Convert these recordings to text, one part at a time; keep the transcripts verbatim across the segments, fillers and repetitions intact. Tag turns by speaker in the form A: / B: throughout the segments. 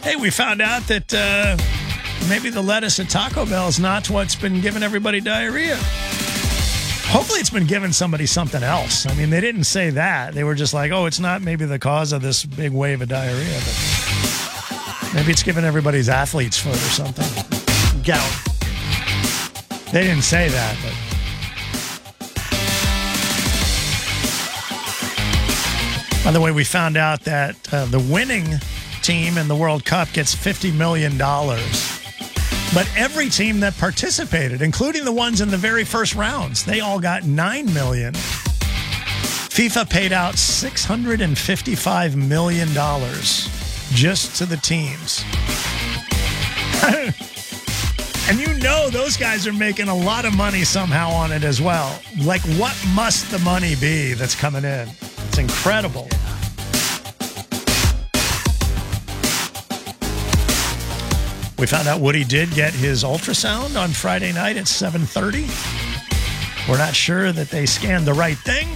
A: Hey, we found out that uh, maybe the lettuce at Taco Bell is not what's been giving everybody diarrhea. Hopefully it's been giving somebody something else. I mean, they didn't say that. They were just like, oh, it's not maybe the cause of this big wave of diarrhea, but maybe it's giving everybody's athlete's foot or something. Gout. They didn't say that, but... By the way, we found out that uh, the winning team in the World Cup gets fifty million dollars. But every team that participated, including the ones in the very first rounds, they all got nine million dollars. FIFA paid out six hundred fifty-five million dollars just to the teams. And you know those guys are making a lot of money somehow on it as well. Like, what must the money be that's coming in? It's incredible. We found out Woody did get his ultrasound on Friday night at seven thirty. We're not sure that they scanned the right thing.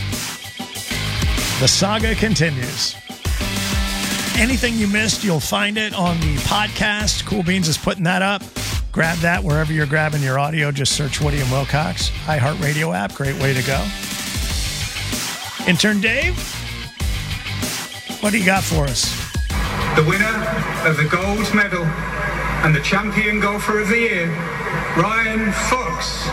A: The saga continues. Anything you missed, you'll find it on the podcast. Cool Beans is putting that up. Grab that wherever you're grabbing your audio. Just search Woody and Wilcox. iHeartRadio app. Great way to go. Intern Dave, what do you got for us?
B: The winner of the gold medal and the champion golfer of the year, Ryan Fox.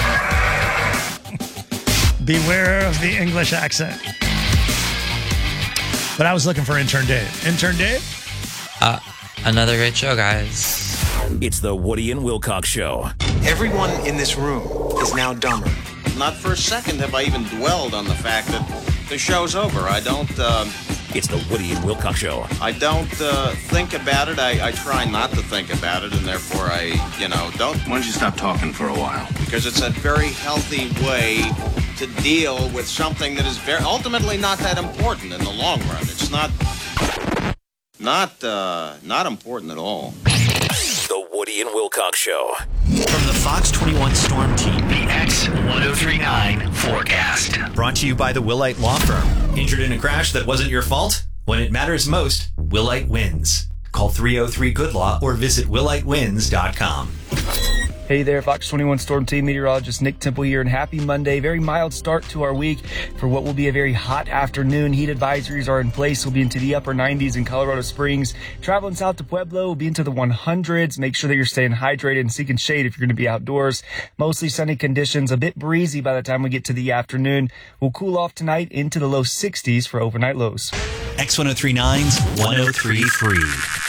A: Beware of the English accent. But I was looking for Intern Dave. Intern Dave?
C: Uh, another great show, guys.
D: It's the Woody and Wilcox Show.
E: Everyone in this room is now dumber.
F: Not for a second have I even dwelled on the fact that the show's over. I don't, uh...
D: It's the Woody and Wilcox Show.
F: I don't uh, think about it. I, I try not to think about it, and therefore I, you know, don't.
G: Why don't you stop talking for a while?
F: Because it's a very healthy way to deal with something that is very ultimately not that important in the long run. It's not, not, uh, not important at all.
D: The Woody and Wilcox Show.
H: From the Fox twenty-one Storm Team, the X ten thirty-nine forecast.
I: Brought to you by the Willite Law Firm. Injured in a crash that wasn't your fault? When it matters most, Willite wins. Call three oh three good law or visit willite wins dot com.
J: Hey there, Fox twenty-one Storm Team meteorologist Nick Temple here, and happy Monday. Very mild start to our week for what will be a very hot afternoon. Heat advisories are in place. We'll be into the upper nineties in Colorado Springs. Traveling south to Pueblo will be into the hundreds. Make sure that you're staying hydrated and seeking shade if you're going to be outdoors. Mostly sunny conditions, a bit breezy by the time we get to the afternoon. We'll cool off tonight into the low sixties for overnight lows.
I: X ten thirty-nine's ten thirty-three.